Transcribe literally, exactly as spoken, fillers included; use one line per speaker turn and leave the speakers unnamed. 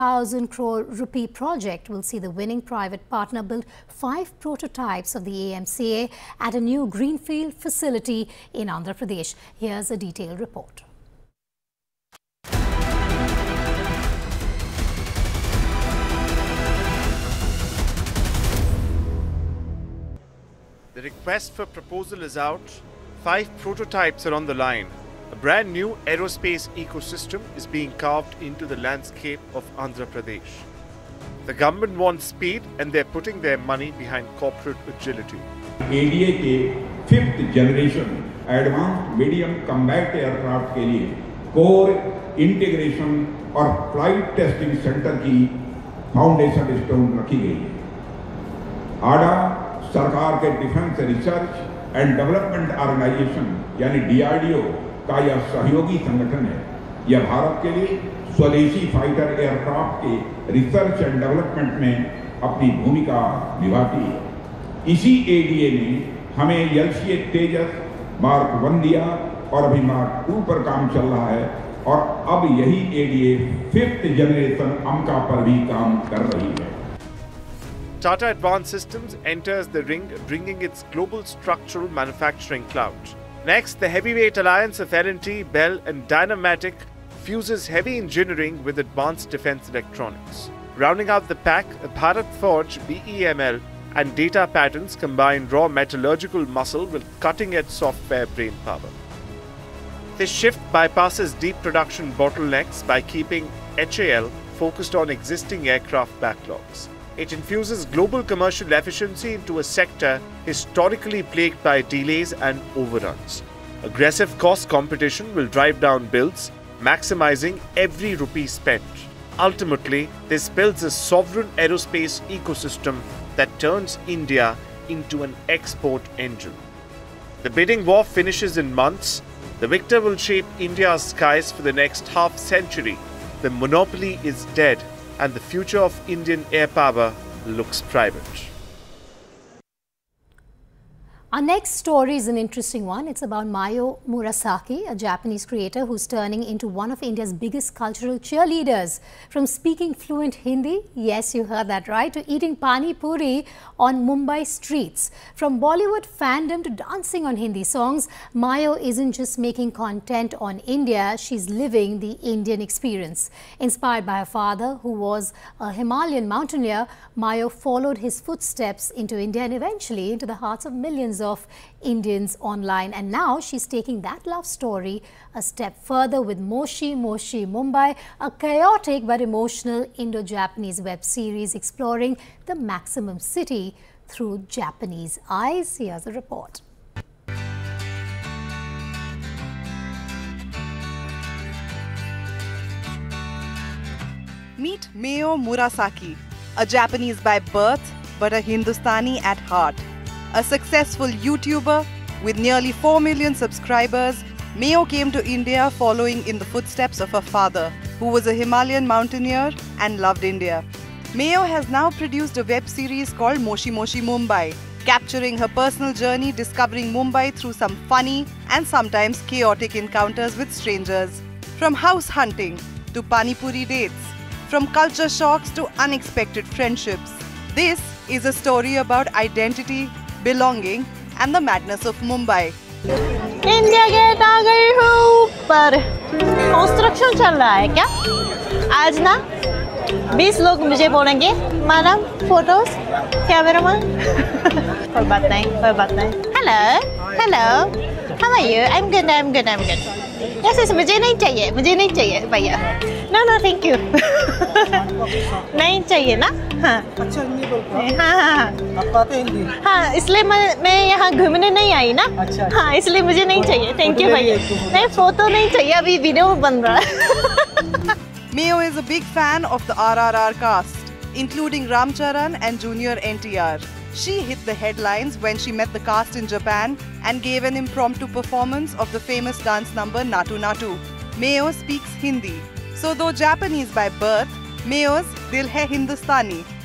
one thousand crore rupee project will see the winning private partner build five prototypes of the A M C A at a new greenfield facility in Andhra Pradesh. Here's a detailed report.
The request for proposal is out. Five prototypes are on the line. A brand new aerospace ecosystem is being carved into the landscape of Andhra Pradesh. The government wants speed and they're putting their money behind corporate agility.
A D A के fifth generation advanced medium combat aircraft के लिए core integration और flight testing center की foundation stone रखी गई है. A D A सरकार के defence research and development organisation यानी डी आर डी ओ का यह सहयोगी संगठन है. यह भारत के लिए स्वदेशी फाइटर एयरक्राफ्ट के रिसर्च एंड डेवलपमेंट में अपनी भूमिका निभाती है. इसी ए डी ए ने हमें एल सी ए तेजस मार्क वन दिया और अभी मार्क टू पर काम चल रहा है और अब यही A D A fifth generation अमका पर भी काम कर रही है.
Tata Advanced Systems enters the ring, bringing its global structural manufacturing clout. Next, the heavyweight alliance of L and T, Bell and Dynamatic fuses heavy engineering with advanced defense electronics. Rounding out the pack, Bharat Forge, B E M L and Data Patterns combine raw metallurgical muscle with cutting-edge software brain power. This shift bypasses deep production bottlenecks by keeping H A L focused on existing aircraft backlogs. It infuses global commercial efficiency into a sector historically plagued by delays and overruns. Aggressive cost competition will drive down bills, maximizing every rupee spent. Ultimately, this builds a sovereign aerospace ecosystem that turns India into an export engine. The bidding war finishes in months. The victor will shape India's skies for the next half century. The monopoly is dead, and the future of Indian air power looks private.
Our next story is an interesting one. It's about Mayo Murasaki, a Japanese creator who's turning into one of India's biggest cultural cheerleaders. From speaking fluent Hindi, yes, you heard that right, to eating pani puri on Mumbai streets. From Bollywood fandom to dancing on Hindi songs, Mayo isn't just making content on India, she's living the Indian experience. Inspired by her father, who was a Himalayan mountaineer, Mayo followed his footsteps into India and eventually into the hearts of millions of Indians online, and now she's taking that love story a step further with Moshi Moshi Mumbai, a chaotic but emotional Indo-Japanese web series exploring the maximum city through Japanese eyes. Here's a report.
Meet Mayo Murasaki, a Japanese by birth but a Hindustani at heart. A successful YouTuber with nearly four million subscribers, Mayo came to India following in the footsteps of her father, who was a Himalayan mountaineer and loved India. Mayo has now produced a web series called Moshi Moshi Mumbai, capturing her personal journey discovering Mumbai through some funny and sometimes chaotic encounters with strangers. From house hunting to pani puri dates, from culture shocks to unexpected friendships. This is a story about identity, belonging and the madness of Mumbai.
India gate आ गई हूँ पर construction चल रहा है क्या? आज ना बीस लोग मुझे बोलेंगे मैडम फोटोज कैमरामैन. कोई बात नहीं कोई बात नहीं. Hello hello how are you? I am good I am good I am good. Yes yes मुझे नहीं चाहिए मुझे नहीं चाहिए भैया. No no thank you. नहीं चाहिए ना? हाँ अच्छा हिंदी बोलते हैं. हाँ हाँ आप आते हैं हिंदी? हाँ इसलिए मैं मैं यहाँ घूमने नहीं आई ना. अच्छा हाँ इसलिए मुझे नहीं चाहिए. थैंक यू भैया. नहीं फोटो नहीं चाहिए अभी वीडियो बन रहा है.
Mayo is a big fan of the R R R cast, including Ram Charan and Junior N T R. She hit the headlines when she met the cast in Japan and gave an impromptu performance of the famous dance number Natu Natu. Mayo speaks Hindi, so though Japanese by birth, Mayo's dil hai Hindustani.